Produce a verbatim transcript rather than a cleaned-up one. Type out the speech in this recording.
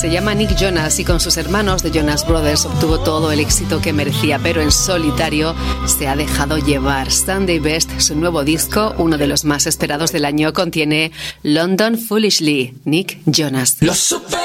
Se llama Nick Jonas y con sus hermanos de Jonas Brothers obtuvo todo el éxito que merecía, pero en solitario se ha dejado llevar. Sunday Best, su nuevo disco, uno de los más esperados del año, contiene London Foolishly, Nick Jonas. Los super